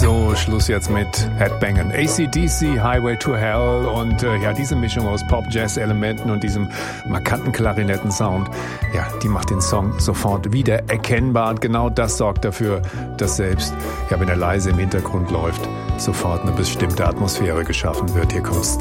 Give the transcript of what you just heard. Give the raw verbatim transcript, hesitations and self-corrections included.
So, Schluss jetzt mit Headbangern. A C D C, Highway to Hell und äh, ja, diese Mischung aus Pop-Jazz-Elementen und diesem markanten Klarinettensound, ja, die macht den Song sofort wieder erkennbar und genau das sorgt dafür, dass selbst, ja, wenn er leise im Hintergrund läuft, sofort eine bestimmte Atmosphäre geschaffen wird. Hier kommt